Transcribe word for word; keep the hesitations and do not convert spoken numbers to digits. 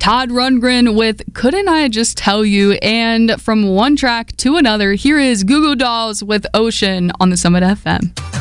Todd Rundgren with Couldn't I Just Tell You? And from one track to another, here is Goo Goo Dolls with Ocean on the Summit F M.